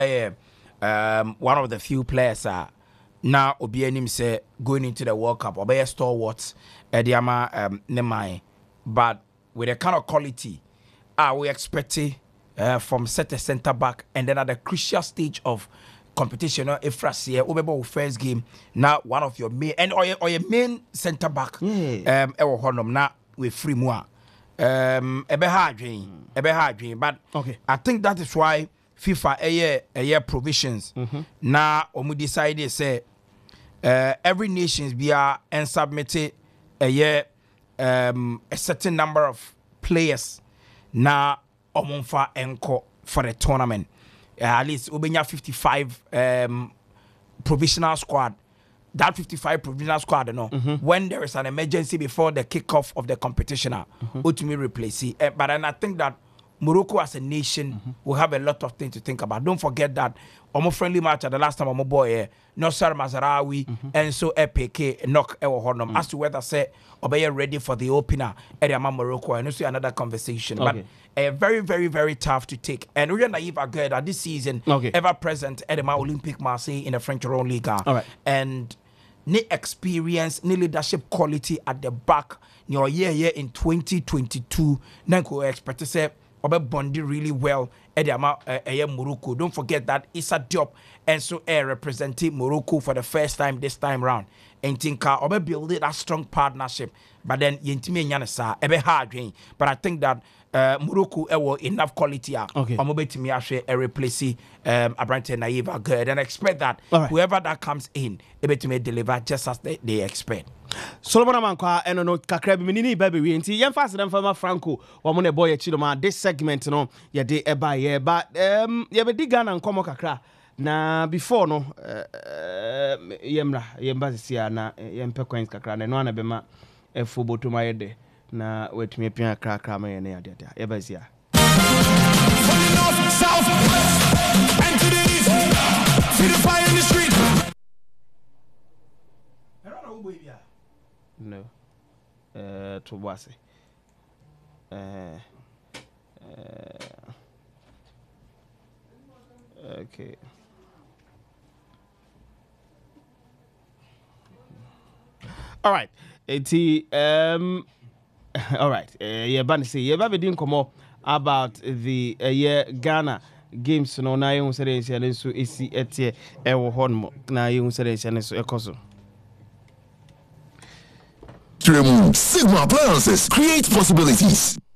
one of the few players now obi anim say going into the World Cup obey stalwarts Ediama Nemai, but with the kind of quality we expecting from set a centre back, and then at the crucial stage of competition, if Frasia over first game now one of your main and or your main centre back now with free more ebe hard dream, but okay, I think that is why FIFA a year provisions now omu decided say every nations be and submitted a year a certain number of players now omonfa enko for the tournament, at least ubenya 55 provisional squad. That 55 provisional squad, you know, when there is an emergency before the kickoff of the competition, ultimately replace it. But then I think that Morocco as a nation will have a lot of things to think about. Don't forget that almost friendly match at the last time I'm boy Nosar Mazarawi and so EPK knock Ewo Hornum as to whether say Obey ready for the opener at Morocco, and also another conversation. Okay. But very, very, very tough to take. And we're naive again that this season ever present at the Olympic Marseille in the French Rhone League. All right. And ni experience, ni leadership quality at the back. Your year in 2022, Nanko expect to say Obe Bondi really well at the Morocco. Don't forget that Issa Diop and so representing Morocco for the first time this time round. And think Obe build that strong partnership. But then Yentime Nyanasa ebe hard dream. But I think that Morocco enough quality to replace Abrante Naiva good, and expect that whoever that comes in able to deliver just as they expect. Solomon Amankwa eno no kakra bi menini baby we nti yen fast dem fama Franco wo mo ne boy chidoma this segment no ye de eba ye ba ye be diga na nkomo kakra na before no yemba sia na yempe coins kakra na no na be ma efo botoma ye de na wetumi pia kakra ma ye ne ade ye ba sia south and to the east see the fire in the street. No. To Wasi. Okay. All right. All right. Yeah, but say you ever didn't come up about the Ghana games no na you say and so isi etie e wo honmo na you say and so ekoso. Sigma Appliances create possibilities.